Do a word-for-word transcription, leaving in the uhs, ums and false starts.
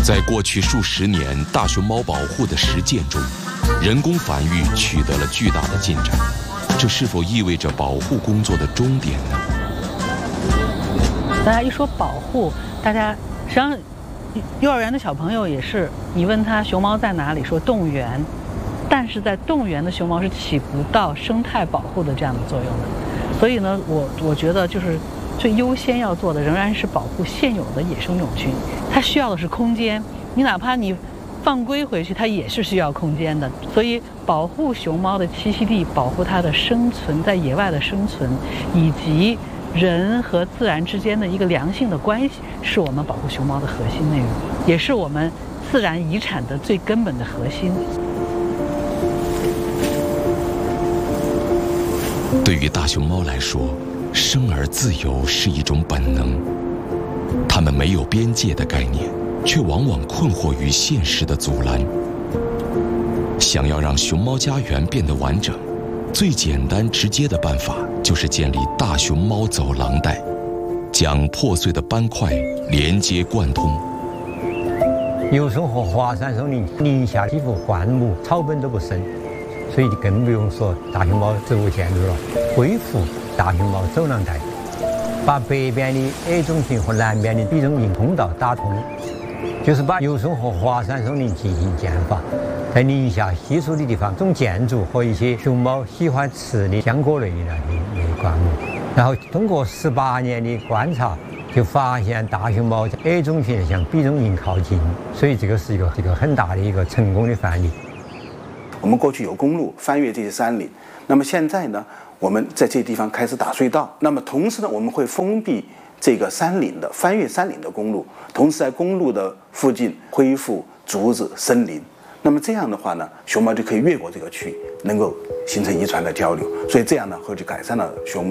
在过去数十年大熊猫保护的实践中，人工繁育取得了巨大的进展，这是否意味着保护工作的终点呢？ 大家一说保护，大家实际上幼儿园的小朋友也是，你问他熊猫在哪里，说动物园，但是在动物园的熊猫是起不到生态保护的这样的作用的。所以呢，我我觉得就是最优先要做的仍然是保护现有的野生种群，它需要的是空间。你哪怕你放归回去，它也是需要空间的。所以保护熊猫的栖息地，保护它的生存，在野外的生存，以及人和自然之间的一个良性的关系，是我们保护熊猫的核心内容，也是我们自然遗产的最根本的核心。 对于大熊猫来说，生而自由是一种本能，它们没有边界的概念，却往往困惑于现实的阻拦。想要让熊猫家园变得完整，最简单直接的办法就是建立大熊猫走廊带，将破碎的斑块连接贯通。 有松和华山松林林下几乎灌木，草本都不生，所以更不用说大熊猫植物建筑了。恢复大熊猫走廊带，把北边的 A 种群和南边的 B 种群通道打通，就是把有松和华山松林进行间伐，在林下稀疏的地方种建筑和一些熊猫喜欢吃的浆果类的那些灌木，然后通过十八年的观察，就发现大熊猫 A 种群向 B 种群靠近，所以这个是一个一个很大的一个成功的范例。 我们过去有公路翻越这些山林，那么现在呢，我们在这些地方开始打隧道，那么同时呢，我们会封闭这个山林的翻越山林的公路，同时在公路的附近恢复竹子森林。那么这样的话呢，熊猫就可以越过这个区，能够形成遗传的交流，所以这样呢，会去改善了熊猫